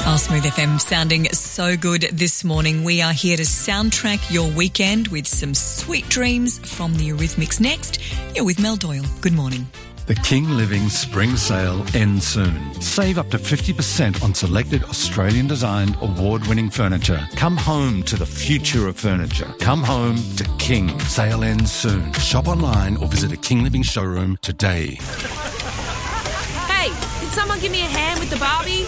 Oh, Smooth FM sounding so good this morning. We are here to soundtrack your weekend with some sweet dreams from the Eurythmics. Next, you're with Mel Doyle. Good morning. The King Living Spring Sale ends soon. Save up to 50% on selected Australian-designed, award-winning furniture. Come home to the future of furniture. Come home to King. Sale ends soon. Shop online or visit a King Living showroom today. Hey, can someone give me a hand with the Barbie?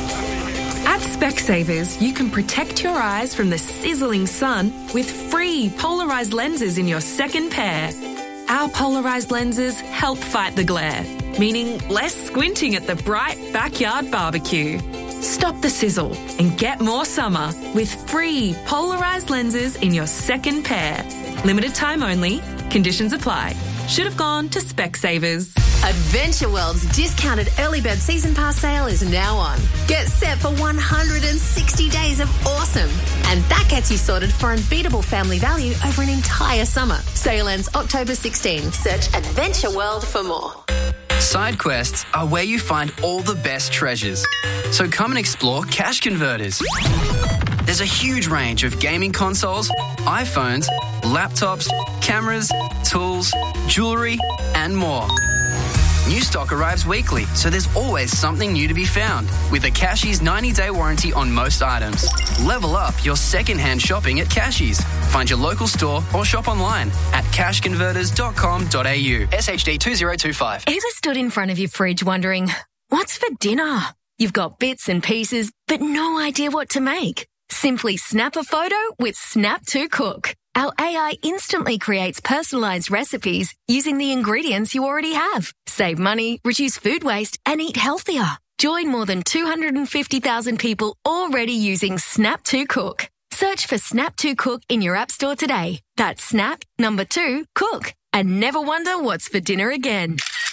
At Specsavers, you can protect your eyes from the sizzling sun with free polarised lenses in your second pair. Our polarised lenses help fight the glare, meaning less squinting at the bright backyard barbecue. Stop the sizzle and get more summer with free polarised lenses in your second pair. Limited time only. Conditions apply. Should have gone to Specsavers. Adventure World's discounted early bird season pass sale is now on. Get set for 160 days of awesome. And that gets you sorted for unbeatable family value over an entire summer. Sale ends October 16. Search Adventure World for more. Side quests are where you find all the best treasures. So come and explore Cash Converters. There's a huge range of gaming consoles, iPhones, laptops, cameras, tools, jewellery, and more. New stock arrives weekly, so there's always something new to be found. With a Cashies 90-day warranty on most items. Level up your second-hand shopping at Cashies. Find your local store or shop online at cashconverters.com.au. SHD 2025. Ever stood in front of your fridge wondering, what's for dinner? You've got bits and pieces, but no idea what to make. Simply snap a photo with Snap to Cook. Our AI instantly creates personalised recipes using the ingredients you already have. Save money, reduce food waste, and eat healthier. Join more than 250,000 people already using Snap to Cook. Search for Snap to Cook in your app store today. That's Snap, 2, Cook. And never wonder what's for dinner again.